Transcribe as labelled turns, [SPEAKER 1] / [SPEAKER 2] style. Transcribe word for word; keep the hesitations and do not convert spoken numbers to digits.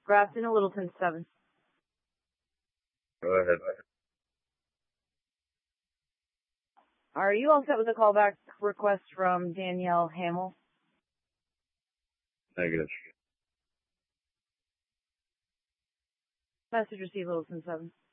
[SPEAKER 1] Grafton to Littleton seven.
[SPEAKER 2] Go ahead.
[SPEAKER 1] Are you all set with a callback request from Danielle Hamill?
[SPEAKER 2] Negative.
[SPEAKER 1] Message received, Littleton seven.